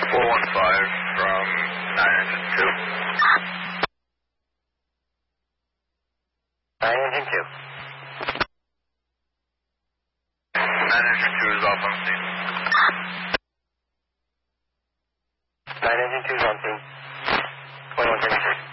415 from 9 engine 2. 9 engine 2. 9 engine 2 is off on scene. 9 engine 2 is on scene. 21 Jimmy 3.